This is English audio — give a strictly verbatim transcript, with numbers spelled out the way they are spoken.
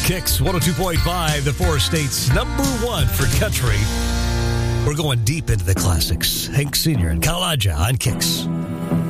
Kicks one oh two point five, the four states number one for country. We're going deep into the classics. Hank Senior and Kalaja on Kicks.